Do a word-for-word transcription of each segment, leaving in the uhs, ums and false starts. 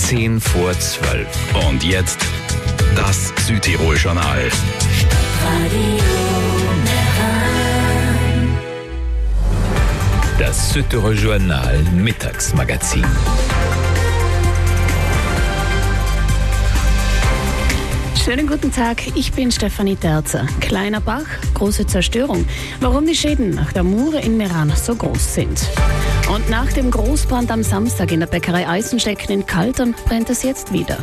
Zehn vor zwölf. Und jetzt das Südtirol-Journal. Das Südtirol-Journal Mittagsmagazin. Schönen guten Tag, ich bin Stefanie Terzer. Kleiner Bach, große Zerstörung. Warum die Schäden nach der Mure in Meran so groß sind. Und nach dem Großbrand am Samstag in der Bäckerei Eisenstecken in Kaltern brennt es jetzt wieder.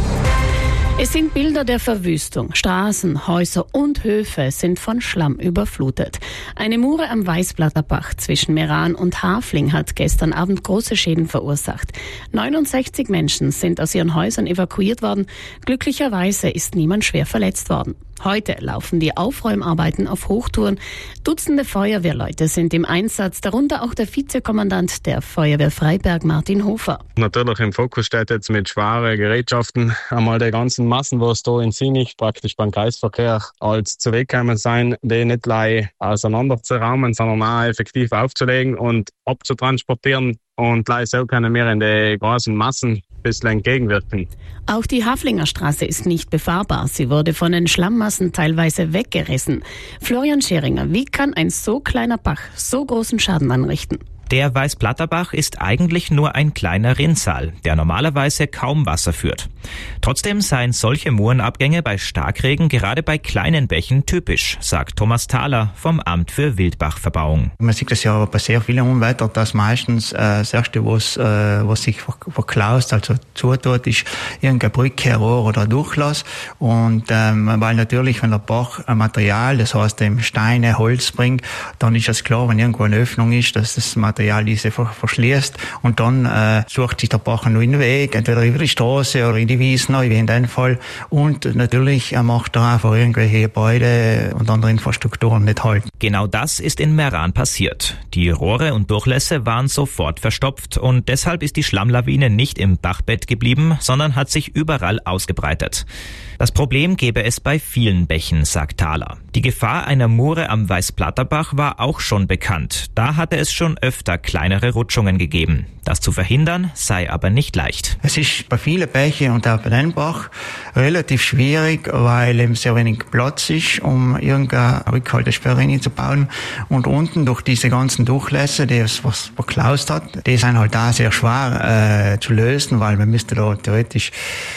Es sind Bilder der Verwüstung. Straßen, Häuser und Höfe sind von Schlamm überflutet. Eine Mure am Weißblatterbach zwischen Meran und Hafling hat gestern Abend große Schäden verursacht. neunundsechzig Menschen sind aus ihren Häusern evakuiert worden. Glücklicherweise ist niemand schwer verletzt worden. Heute laufen die Aufräumarbeiten auf Hochtouren. Dutzende Feuerwehrleute sind im Einsatz, darunter auch der Vizekommandant der Feuerwehr Freiberg, Martin Hofer. Natürlich im Fokus steht jetzt mit schweren Gerätschaften einmal die ganzen Massen, die es hier in Sinich praktisch beim Kreisverkehr als zu weggekommen sein, die nicht gleich auseinander zu raumen, sondern auch effektiv aufzulegen und abzutransportieren. Und gleich so können wir in die großen Massen ein bisschen entgegenwirken. Auch die Haflinger Straße ist nicht befahrbar. Sie wurde von den Schlammmassen teilweise weggerissen. Florian Scheringer, wie kann ein so kleiner Bach so großen Schaden anrichten? Der Weißblatterbach ist eigentlich nur ein kleiner Rinnsal, der normalerweise kaum Wasser führt. Trotzdem seien solche Murenabgänge bei Starkregen gerade bei kleinen Bächen typisch, sagt Thomas Thaler vom Amt für Wildbachverbauung. Man sieht das ja bei sehr vielen Unwetter, dass meistens äh, das Erste, was, äh, was sich verklaust, also zutut, ist irgendein Brücke, Rohr oder Durchlass. Und ähm, weil natürlich, wenn der Bach ein Material, das heißt eben Steine, Holz bringt, dann ist es klar, wenn irgendwo eine Öffnung ist, dass das Material diese verschließt und dann äh, sucht sich der Bach einen neuen Weg, entweder über die Straße oder in die Wiesen, wie in dem Fall. Und natürlich er macht da einfach irgendwelche Gebäude und andere Infrastrukturen nicht halt. Genau das ist in Meran passiert. Die Rohre und Durchlässe waren sofort verstopft und deshalb ist die Schlammlawine nicht im Bachbett geblieben, sondern hat sich überall ausgebreitet. Das Problem gäbe es bei vielen Bächen, sagt Thaler. Die Gefahr einer Mure am Weißblatterbach war auch schon bekannt. Da hatte es schon öfter kleinere Rutschungen gegeben. Das zu verhindern sei aber nicht leicht. Es ist bei vielen Bächen und auch bei den Bach relativ schwierig, weil eben sehr wenig Platz ist, um irgendeine Rückhaltesperre zu bauen. Und unten durch diese ganzen Durchlässe, die es was verklaust hat, die sind halt da sehr schwer äh, zu lösen, weil man müsste da theoretisch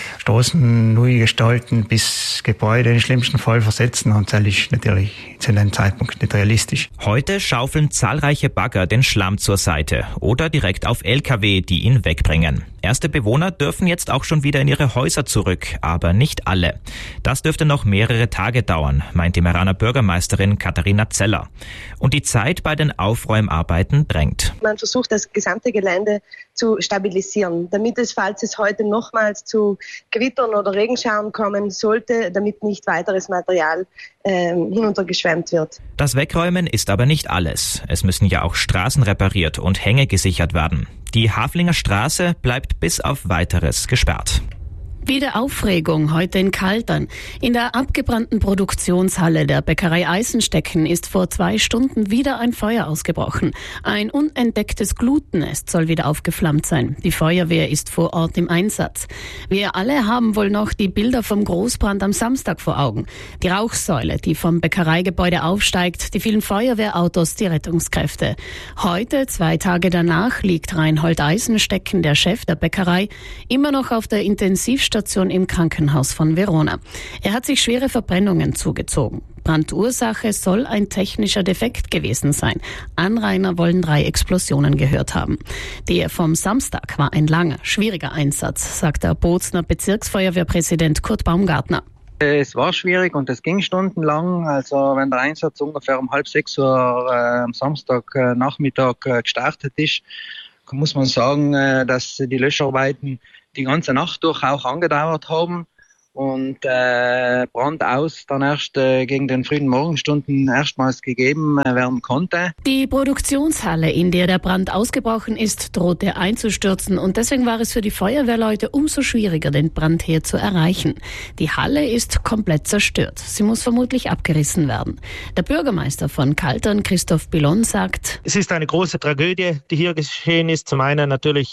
Straßen neu gestalten, bis Gebäude im schlimmsten Fall versetzen, und das ist natürlich zu dem Zeitpunkt nicht realistisch. Heute schaufeln zahlreiche Bagger den Schlamm zur Seite oder direkt auf L K W, die ihn wegbringen. Erste Bewohner dürfen jetzt auch schon wieder in ihre Häuser zurück, aber nicht alle. Das dürfte noch mehrere Tage dauern, meint die Meraner Bürgermeisterin Katharina Zeller. Und die Zeit bei den Aufräumarbeiten drängt. Man versucht, das gesamte Gelände zu stabilisieren, damit es, falls es heute nochmals zu Gewittern oder Regenschauern kommen sollte, damit nicht weiteres Material äh, hinuntergeschwemmt wird. Das Wegräumen ist aber nicht alles. Es müssen ja auch Straßen repariert und Hänge gesichert werden. Die Haflinger Straße bleibt bis auf Weiteres gesperrt. Wieder Aufregung heute in Kaltern. In der abgebrannten Produktionshalle der Bäckerei Eisenstecken ist vor zwei Stunden wieder ein Feuer ausgebrochen. Ein unentdecktes Glutnest soll wieder aufgeflammt sein. Die Feuerwehr ist vor Ort im Einsatz. Wir alle haben wohl noch die Bilder vom Großbrand am Samstag vor Augen. Die Rauchsäule, die vom Bäckereigebäude aufsteigt, die vielen Feuerwehrautos, die Rettungskräfte. Heute, zwei Tage danach, liegt Reinhold Eisenstecken, der Chef der Bäckerei, immer noch auf der Intensivstation im Krankenhaus von Verona. Er hat sich schwere Verbrennungen zugezogen. Brandursache soll ein technischer Defekt gewesen sein. Anrainer wollen drei Explosionen gehört haben. Der vom Samstag war ein langer, schwieriger Einsatz, sagt der Bozner Bezirksfeuerwehrpräsident Kurt Baumgartner. Es war schwierig und es ging stundenlang. Also wenn der Einsatz ungefähr um halb sechs Uhr äh, am Samstagnachmittag äh, gestartet ist, muss man sagen, äh, dass die Löscharbeiten die ganze Nacht durch auch angedauert haben und äh, Brand aus dann erst äh, gegen den frühen Morgenstunden erstmals gegeben äh, werden konnte. Die Produktionshalle, in der der Brand ausgebrochen ist, drohte einzustürzen und deswegen war es für die Feuerwehrleute umso schwieriger, den Brandherd zu erreichen. Die Halle ist komplett zerstört. Sie muss vermutlich abgerissen werden. Der Bürgermeister von Kaltern, Christoph Billon, sagt: Es ist eine große Tragödie, die hier geschehen ist. Zum einen natürlich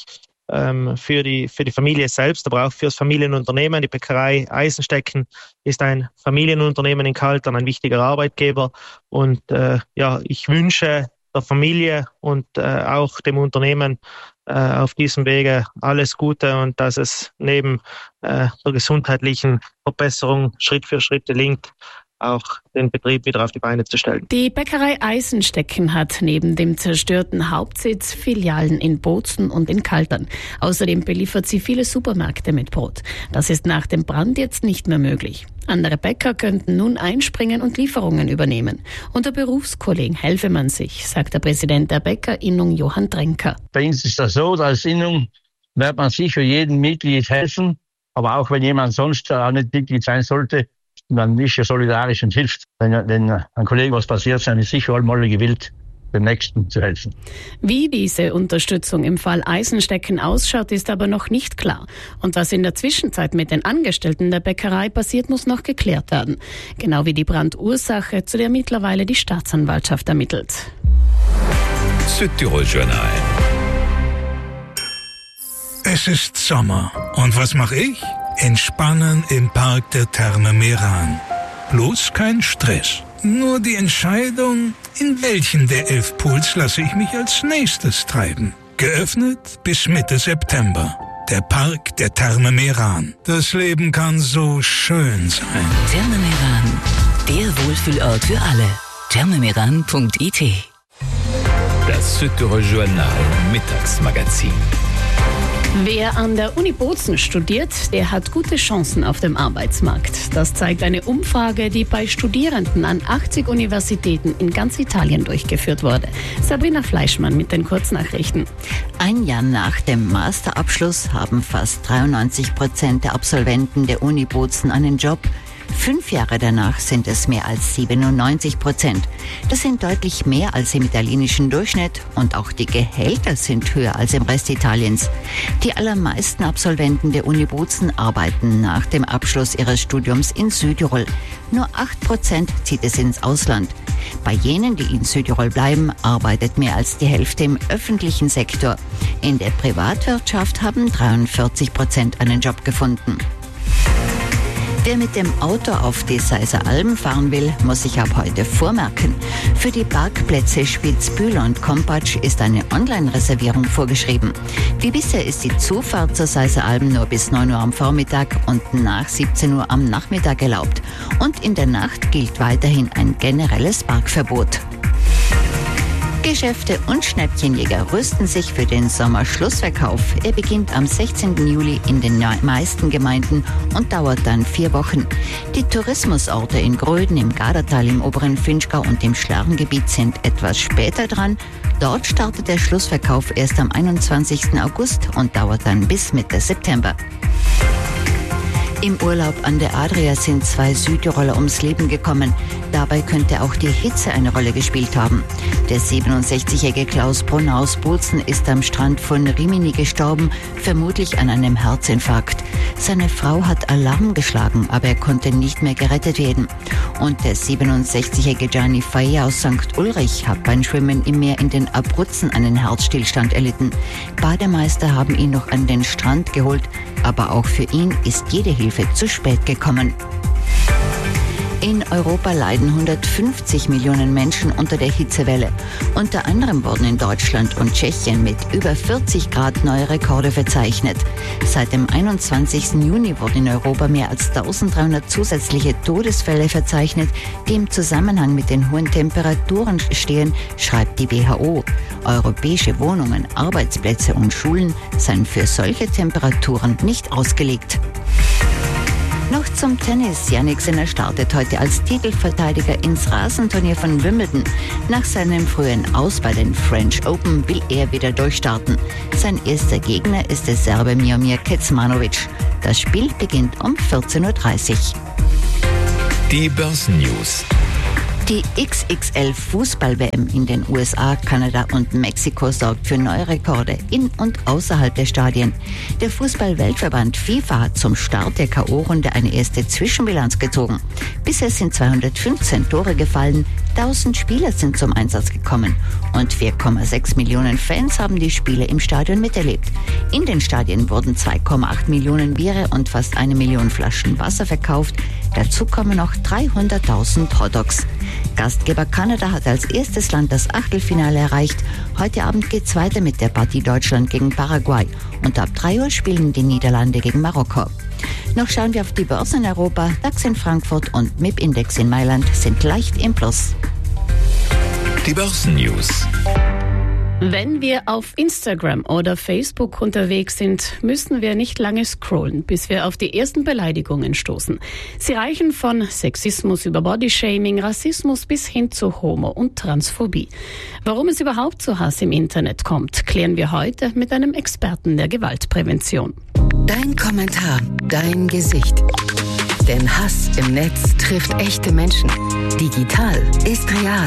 ähm, für die für die Familie selbst, aber auch für das Familienunternehmen. Die Bäckerei Eisenstecken ist ein Familienunternehmen in Kaltern, ein wichtiger Arbeitgeber. Und äh, ja, ich wünsche der Familie und äh, auch dem Unternehmen äh, auf diesem Wege alles Gute und dass es neben äh, der gesundheitlichen Verbesserung Schritt für Schritt gelingt, auch den Betrieb wieder auf die Beine zu stellen. Die Bäckerei Eisenstecken hat neben dem zerstörten Hauptsitz Filialen in Bozen und in Kaltern. Außerdem beliefert sie viele Supermärkte mit Brot. Das ist nach dem Brand jetzt nicht mehr möglich. Andere Bäcker könnten nun einspringen und Lieferungen übernehmen. Unter Berufskollegen helfe man sich, sagt der Präsident der Bäckerinnung Johann Drenker. Bei uns ist das so, als Innung wird man sicher jedem Mitglied helfen. Aber auch wenn jemand sonst auch nicht Mitglied sein sollte, dann ist ja solidarisch und hilft. Wenn, wenn ein Kollege was passiert, sind wir sicher alle gewillt, dem Nächsten zu helfen. Wie diese Unterstützung im Fall Eisenstecken ausschaut, ist aber noch nicht klar. Und was in der Zwischenzeit mit den Angestellten der Bäckerei passiert, muss noch geklärt werden. Genau wie die Brandursache, zu der mittlerweile die Staatsanwaltschaft ermittelt. Südtirol Journal. Es ist Sommer. Und was mache ich? Entspannen im Park der Therme Meran. Bloß kein Stress. Nur die Entscheidung, in welchen der elf Pools lasse ich mich als nächstes treiben. Geöffnet bis Mitte September. Der Park der Therme Meran. Das Leben kann so schön sein. Therme Meran, der Wohlfühlort für alle. thermemeran punkt I T. Das Südtirol Journal Mittagsmagazin. Wer an der Uni Bozen studiert, der hat gute Chancen auf dem Arbeitsmarkt. Das zeigt eine Umfrage, die bei Studierenden an achtzig Universitäten in ganz Italien durchgeführt wurde. Sabrina Fleischmann mit den Kurznachrichten. Ein Jahr nach dem Masterabschluss haben fast dreiundneunzig Prozent der Absolventen der Uni Bozen einen Job. Fünf Jahre danach sind es mehr als siebenundneunzig Prozent. Das sind deutlich mehr als im italienischen Durchschnitt und auch die Gehälter sind höher als im Rest Italiens. Die allermeisten Absolventen der Uni Bozen arbeiten nach dem Abschluss ihres Studiums in Südtirol. Nur acht Prozent zieht es ins Ausland. Bei jenen, die in Südtirol bleiben, arbeitet mehr als die Hälfte im öffentlichen Sektor. In der Privatwirtschaft haben dreiundvierzig Prozent einen Job gefunden. Wer mit dem Auto auf die Seiser Alben fahren will, muss sich ab heute vormerken. Für die Parkplätze Spitzbühl und Kompatsch ist eine Online-Reservierung vorgeschrieben. Wie bisher ist die Zufahrt zur Seiser Alben nur bis neun Uhr am Vormittag und nach siebzehn Uhr am Nachmittag erlaubt. Und in der Nacht gilt weiterhin ein generelles Parkverbot. Geschäfte und Schnäppchenjäger rüsten sich für den Sommerschlussverkauf. Er beginnt am sechzehnten Juli in den meisten Gemeinden und dauert dann vier Wochen. Die Tourismusorte in Gröden, im Gardatal, im oberen Finchgau und im Schlarrengebiet sind etwas später dran. Dort startet der Schlussverkauf erst am einundzwanzigsten August und dauert dann bis Mitte September. Im Urlaub an der Adria sind zwei Südtiroler ums Leben gekommen. Dabei könnte auch die Hitze eine Rolle gespielt haben. Der siebenundsechzigjährige Klaus Brunner aus Bozen ist am Strand von Rimini gestorben, vermutlich an einem Herzinfarkt. Seine Frau hat Alarm geschlagen, aber er konnte nicht mehr gerettet werden. Und der siebenundsechzigjährige Gianni Faye aus Sankt Ulrich hat beim Schwimmen im Meer in den Abruzzen einen Herzstillstand erlitten. Bademeister haben ihn noch an den Strand geholt, aber auch für ihn ist jede Hilfe zu spät gekommen. In Europa leiden hundertfünfzig Millionen Menschen unter der Hitzewelle. Unter anderem wurden in Deutschland und Tschechien mit über vierzig Grad neue Rekorde verzeichnet. Seit dem einundzwanzigsten Juni wurden in Europa mehr als eintausenddreihundert zusätzliche Todesfälle verzeichnet, die im Zusammenhang mit den hohen Temperaturen stehen, schreibt die W H O. Europäische Wohnungen, Arbeitsplätze und Schulen seien für solche Temperaturen nicht ausgelegt. Noch zum Tennis. Jannik Sinner startet heute als Titelverteidiger ins Rasenturnier von Wimbledon. Nach seinem frühen Aus bei den French Open will er wieder durchstarten. Sein erster Gegner ist der Serbe Miomir Kecmanovic. Das Spiel beginnt um vierzehn Uhr dreißig. Die Börsennews. Die X X L-Fußball-W M in den U S A, Kanada und Mexiko sorgt für neue Rekorde in und außerhalb der Stadien. Der Fußball-Weltverband FIFA hat zum Start der K O-Runde eine erste Zwischenbilanz gezogen. Bisher sind zweihundertfünfzehn Tore gefallen, Tausend Spieler sind zum Einsatz gekommen und vier Komma sechs Millionen Fans haben die Spiele im Stadion miterlebt. In den Stadien wurden zwei Komma acht Millionen Biere und fast eine Million Flaschen Wasser verkauft. Dazu kommen noch dreihunderttausend Hotdogs. Gastgeber Kanada hat als erstes Land das Achtelfinale erreicht. Heute Abend geht's weiter mit der Partie Deutschland gegen Paraguay. Und ab drei Uhr spielen die Niederlande gegen Marokko. Noch schauen wir auf die Börsen in Europa. DAX in Frankfurt und M I P-Index in Mailand sind leicht im Plus. Die Börsennews. Wenn wir auf Instagram oder Facebook unterwegs sind, müssen wir nicht lange scrollen, bis wir auf die ersten Beleidigungen stoßen. Sie reichen von Sexismus über Bodyshaming, Rassismus bis hin zu Homo- und Transphobie. Warum es überhaupt zu Hass im Internet kommt, klären wir heute mit einem Experten der Gewaltprävention. Dein Kommentar, dein Gesicht. Denn Hass im Netz trifft echte Menschen. Digital ist real.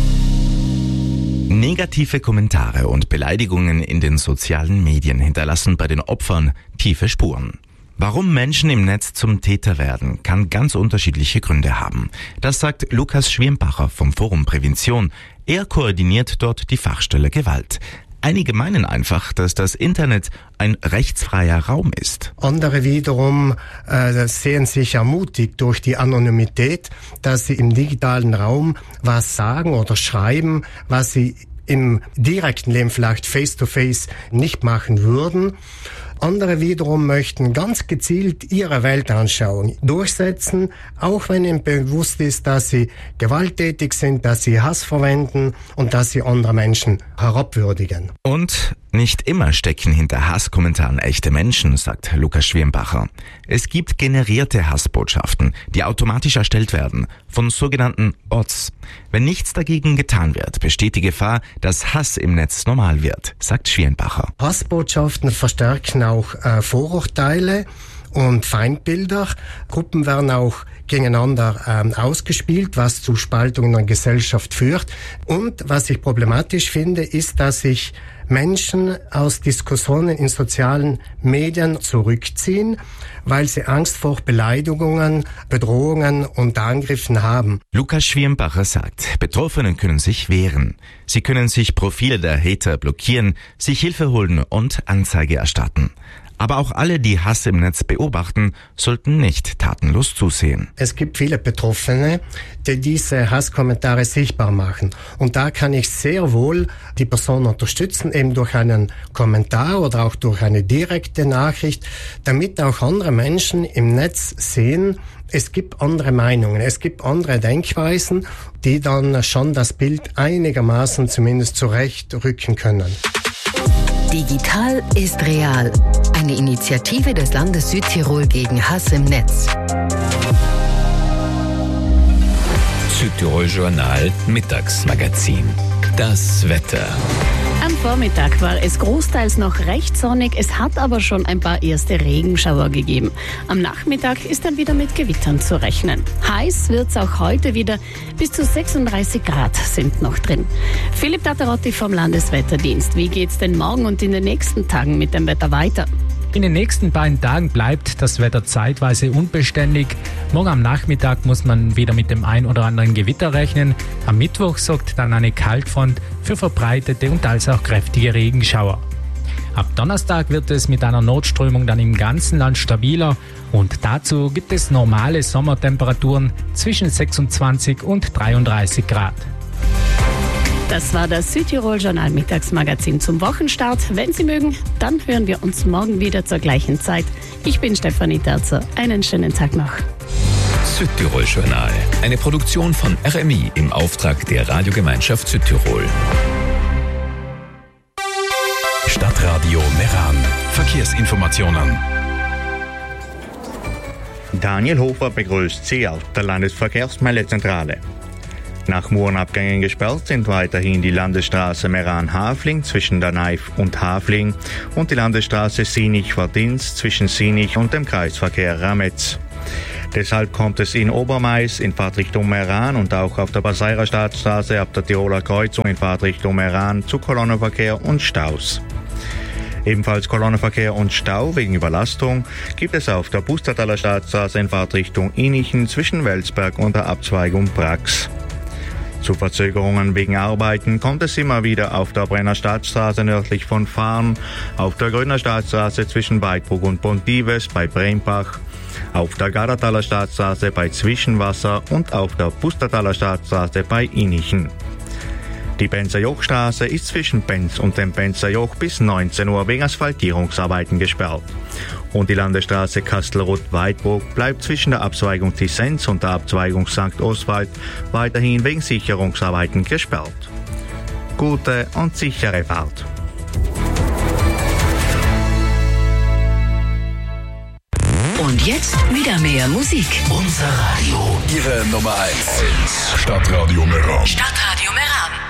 Negative Kommentare und Beleidigungen in den sozialen Medien hinterlassen bei den Opfern tiefe Spuren. Warum Menschen im Netz zum Täter werden, kann ganz unterschiedliche Gründe haben. Das sagt Lukas Schwirmpacher vom Forum Prävention. Er koordiniert dort die Fachstelle Gewalt. Einige meinen einfach, dass das Internet ein rechtsfreier Raum ist. Andere wiederum äh, sehen sich ermutigt durch die Anonymität, dass sie im digitalen Raum was sagen oder schreiben, was sie im direkten Leben vielleicht face-to-face nicht machen würden. Andere wiederum möchten ganz gezielt ihre Weltanschauung durchsetzen, auch wenn ihnen bewusst ist, dass sie gewalttätig sind, dass sie Hass verwenden und dass sie andere Menschen herabwürdigen. Und nicht immer stecken hinter Hasskommentaren echte Menschen, sagt Lukas Schwirmpacher. Es gibt generierte Hassbotschaften, die automatisch erstellt werden, von sogenannten Bots. Wenn nichts dagegen getan wird, besteht die Gefahr, dass Hass im Netz normal wird, sagt Schwirmpacher. Hassbotschaften verstärken auch äh, Vorurteile und Feindbilder. Gruppen werden auch gegeneinander ähm, ausgespielt, was zu Spaltungen in der Gesellschaft führt. Und was ich problematisch finde, ist, dass sich Menschen aus Diskussionen in sozialen Medien zurückziehen, weil sie Angst vor Beleidigungen, Bedrohungen und Angriffen haben. Lukas Schwirmpacher sagt, Betroffene können sich wehren. Sie können sich Profile der Hater blockieren, sich Hilfe holen und Anzeige erstatten. Aber auch alle, die Hass im Netz beobachten, sollten nicht tatenlos zusehen. Es gibt viele Betroffene, die diese Hasskommentare sichtbar machen. Und da kann ich sehr wohl die Person unterstützen, eben durch einen Kommentar oder auch durch eine direkte Nachricht, damit auch andere Menschen im Netz sehen, es gibt andere Meinungen, es gibt andere Denkweisen, die dann schon das Bild einigermaßen zumindest zurechtrücken können. Digital ist real. Eine Initiative des Landes Südtirol gegen Hass im Netz. Südtirol Journal Mittagsmagazin. Das Wetter. Am Vormittag war es großteils noch recht sonnig, es hat aber schon ein paar erste Regenschauer gegeben. Am Nachmittag ist dann wieder mit Gewittern zu rechnen. Heiß wird's auch heute wieder, bis zu sechsunddreißig Grad sind noch drin. Philipp Tatterotti vom Landeswetterdienst, wie geht's denn morgen und in den nächsten Tagen mit dem Wetter weiter? In den nächsten beiden Tagen bleibt das Wetter zeitweise unbeständig. Morgen am Nachmittag muss man wieder mit dem ein oder anderen Gewitter rechnen. Am Mittwoch sorgt dann eine Kaltfront für verbreitete und teils auch kräftige Regenschauer. Ab Donnerstag wird es mit einer Nordströmung dann im ganzen Land stabiler und dazu gibt es normale Sommertemperaturen zwischen sechsundzwanzig und dreiunddreißig Grad. Das war das Südtirol Journal Mittagsmagazin zum Wochenstart. Wenn Sie mögen, dann hören wir uns morgen wieder zur gleichen Zeit. Ich bin Stefanie Terzer. Einen schönen Tag noch. Südtirol Journal, eine Produktion von R M I im Auftrag der Radiogemeinschaft Südtirol. Stadtradio Meran. Verkehrsinformationen. Daniel Hofer begrüßt Sie aus der Landesverkehrsmeldezentrale. Nach Murenabgängen gesperrt sind weiterhin die Landesstraße Meran-Hafling zwischen der Naif und Hafling und die Landesstraße Sinich-Vadins zwischen Sinich und dem Kreisverkehr Rametz. Deshalb kommt es in Obermais in Fahrtrichtung Meran und auch auf der Baseirer Staatsstraße ab der Tiroler Kreuzung in Fahrtrichtung Meran zu Kolonnenverkehr und Staus. Ebenfalls Kolonnenverkehr und Stau wegen Überlastung gibt es auf der Pustertaler Staatsstraße in Fahrtrichtung Inichen zwischen Welsberg und der Abzweigung Brax. Zu Verzögerungen wegen Arbeiten kommt es immer wieder auf der Brenner Stadtstraße nördlich von Farn, auf der Grüner Stadtstraße zwischen Weidbruck und Pontives bei Brembach, auf der Gardertaler Stadtstraße bei Zwischenwasser und auf der Pustertaler Stadtstraße bei Innichen. Die Benzer Jochstraße ist zwischen Benz und dem Benzer Joch bis neunzehn Uhr wegen Asphaltierungsarbeiten gesperrt. Und die Landesstraße Kastelruth-Weidbruck bleibt zwischen der Abzweigung Tissenz und der Abzweigung Sankt Oswald weiterhin wegen Sicherungsarbeiten gesperrt. Gute und sichere Fahrt. Und jetzt wieder mehr Musik. Unser Radio. Ihre Nummer eins. Stadtradio Meran. Stadtradio Meran.